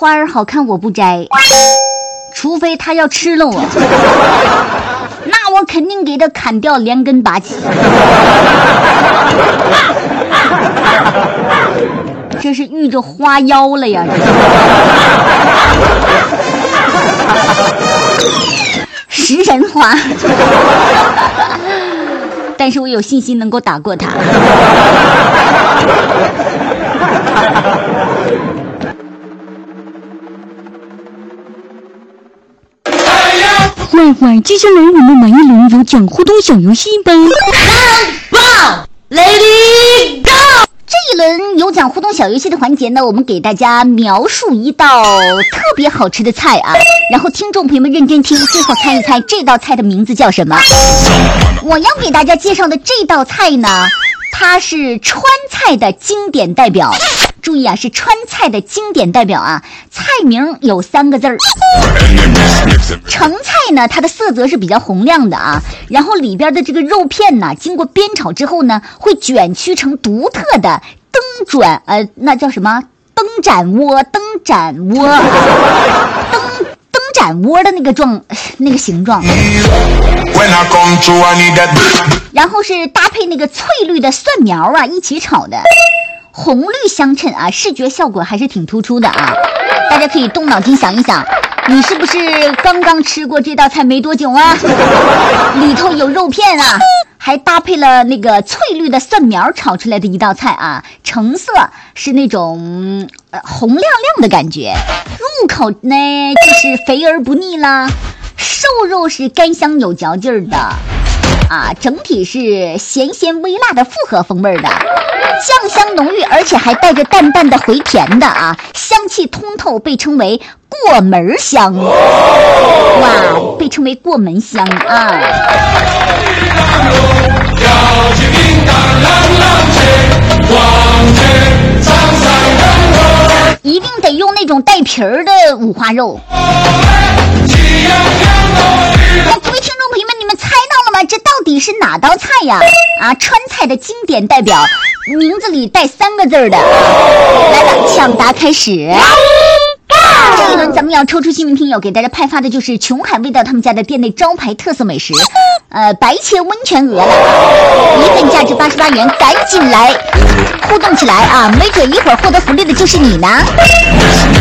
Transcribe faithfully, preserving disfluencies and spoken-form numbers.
花儿好看我不摘，除非他要吃了我，那我肯定给他砍掉连根拔起。这是遇着花妖了呀！食人花，但是我有信心能够打过他。 坏坏，接下来我们玩一轮有奖互动小游戏吧。 棒 Lady Go！ 这一轮有奖互动小游戏的环节呢，我们给大家描述一道特别好吃的菜啊，然后听众朋友们认真听，最后猜一猜这道菜的名字叫什么。我要给大家介绍的这道菜呢，它是川菜的经典代表。注意啊，是川菜的经典代表啊，菜名有三个字儿。成菜呢，它的色泽是比较红亮的啊，然后里边的这个肉片呢，经过煸炒之后呢，会卷曲成独特的灯转呃，那叫什么？灯盏窝，灯盏窝，灯灯盏窝的那个状，那个形状。然后是搭配那个翠绿的蒜苗啊，一起炒的。红绿相衬啊，视觉效果还是挺突出的啊！大家可以动脑筋想一想，你是不是刚刚吃过这道菜没多久啊？里头有肉片啊，还搭配了那个翠绿的蒜苗炒出来的一道菜啊，成色是那种、呃、红亮亮的感觉，入口呢就是肥而不腻啦，瘦肉是干香有嚼劲儿的。啊，整体是咸咸微辣的复合风味的，酱香浓郁，而且还带着淡淡的回甜的啊，香气通透，被称为过门香。哇，被称为过门香啊！一定得用那种带皮儿的五花肉。那各位听众朋友们，你们猜到了吗？这到底是哪道菜呀？啊，川菜的经典代表，名字里带三个字的。来了，抢答开始。这一轮咱们要抽出幸运听友，给大家派发的就是琼海味道他们家的店内招牌特色美食，呃，白切温泉鹅了，一份价值八十八元，赶紧来互动起来啊！没准一会儿获得福利的就是你呢。